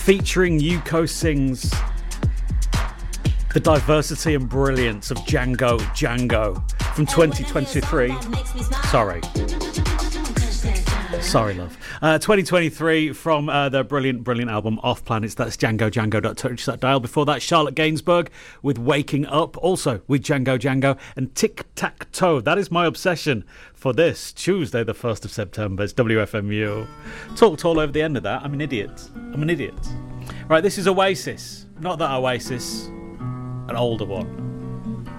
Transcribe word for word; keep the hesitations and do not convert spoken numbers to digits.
featuring Yuko Sings the diversity and brilliance of Django Django from twenty twenty-three. Sorry. Sorry, love. Uh, twenty twenty-three from uh, their brilliant, brilliant album Off Planets. That's Django Django. Don't touch that dial. Before that, Charlotte Gainsbourg with Waking Up. Also with Django Django and Tic Tac Toe. That is my obsession for this Tuesday, the first of September. It's W F M U. Talked all over the end of that. I'm an idiot. I'm an idiot. Right, this is Oasis. Not that Oasis. An older one.